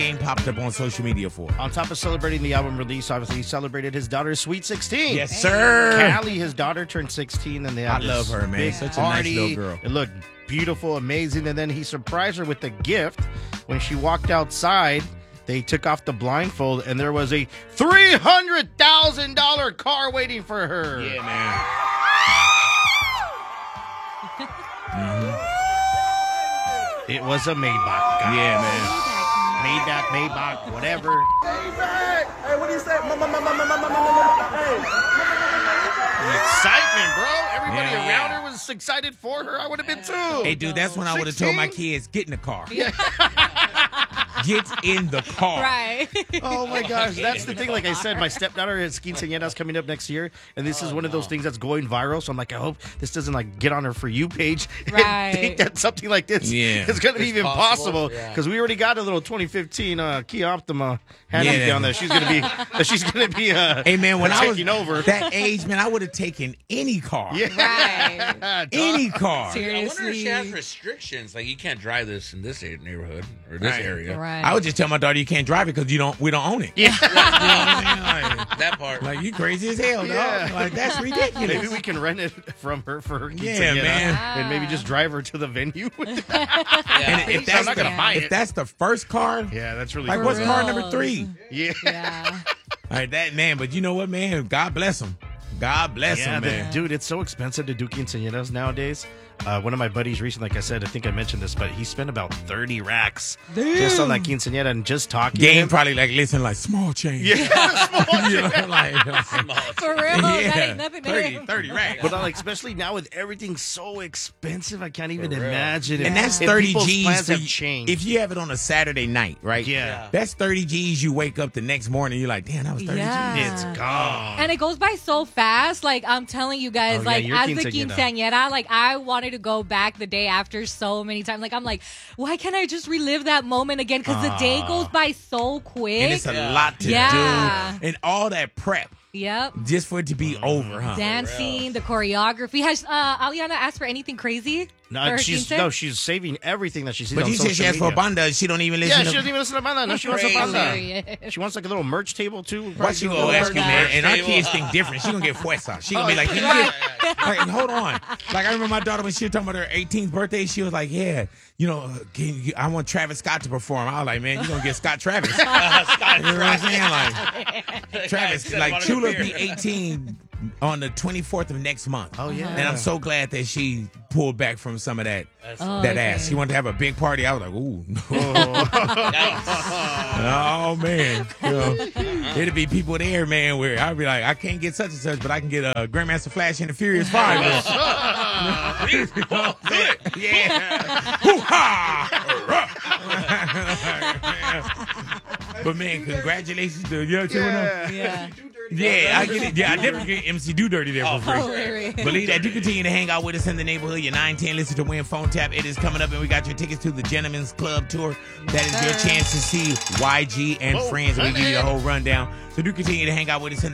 Game popped up on social media for. On top of celebrating the album release, obviously he celebrated his daughter's sweet 16. Yes, sir. Callie, his daughter, turned 16, and they had I love her, man. big Such a nice party. little girl. It looked beautiful, amazing, and then he surprised her with a gift. When she walked outside, they took off the blindfold, and there was a $300,000 car waiting for her. Yeah, man. It was a Maybach, guys. Yeah, man. Maybach, whatever. Hey, what do you say? Hey. The excitement, bro. Everybody Yeah, around yeah. her was excited for her. I would have been too. Hey, dude, that's when I would have told my 16? kids, get in the car. Get in the car. Right. Oh my gosh, that's the thing. Like I said, my stepdaughter has quinceañeras coming up next year, and this is one of those things that's going viral. So I'm like, I hope this doesn't like get on her For You page and Right. think that something like this Yeah. is going to be It's even possible, possible. yeah. Because we already got a little 2015 Kia Optima hand me down that she's going to be Hey, man, when I was taking over. that age, man, I would have taken any car. Right. Any car. I wonder if she has Seriously. restrictions. Like, you can't drive this in this neighborhood or this Right. area. Right. I would just tell my daughter you can't drive it because we don't own it. Yeah. You know what I mean? That part. Like you crazy as hell, Yeah. dog. Like that's ridiculous. Maybe we can rent it from her for her Yeah, quinceañera man. and maybe just drive her to the venue. And Yeah. if I'm that's not gonna buy if it. that's the first car, Yeah, that's really like cool. what's real. car number 3? Yeah. Yeah. Like that, man. But you know what, man? God bless him. God bless Yeah, him, man. dude, it's so expensive to do quinceañeras nowadays. One of my buddies recently, like I said, I think I mentioned this, but he spent about 30 racks just on that quinceañera and just talking to Game him. probably like listen, like small change. Yeah, small You know, like, For real? That ain't nothing to 30, him. 30 racks. But like, especially now with everything so expensive, I can't even For real. imagine. And that's if 30 people's G's plans for have you. changed. If you have it on a Saturday night, right? Yeah. That's 30 G's. You wake up the next morning, you're like, damn, that was 30 Yeah. G's. It's gone. And it goes by so fast. Like, I'm telling you guys, Oh, yeah, like, your as the quinceañera. quinceañera, like, I wanted to go back the day after so many times. Like, I'm like, why can't I just relive that moment again? Because the day goes by so quick. And it's a Yeah. lot to Yeah. do. And all that prep Yep. just for it to be over, huh? Dancing, the choreography. Has Aliana asked for anything crazy? for her quince? she's saving everything that she sees But on you social said she asked for a media. banda. She don't even listen Yeah, to she doesn't even listen to banda. No, she wants a Crazy. banda. Hilarious. She wants like a little merch table too. What she Probably gonna do a ask you, little man? merch. And our table. kids think different. She gonna get fuerza. She gonna be like, can you get, like, hold on. Like I remember my daughter when she was talking about her 18th birthday. She was like, yeah, you know, I want Travis Scott to perform. I was like, man, you gonna get Scott Travis. You know what I'm saying? Like Travis, like Chula be 18 on the 24th of next month. Oh yeah. And I'm so glad that she pulled back from some of that Oh, that okay. ass. She wanted to have a big party. I was like, ooh. Oh man, you know, it'd be people there, man. Where I'd be like, I can't get such and such, but I can get a Grandmaster Flash and the Furious Five. Yeah, hoo-ha! But man, congratulations to you. Yeah. Yeah, I get it. Yeah, I definitely get MC Do Dirty there for free. Hilarious. Believe that. You continue to hang out with us in the neighborhood. Your 910 Listen to Win phone tap. It is coming up, and we got your tickets to the Gentlemen's Club tour. That is your chance to see YG and friends. We give you the whole rundown. So do continue to hang out with us in the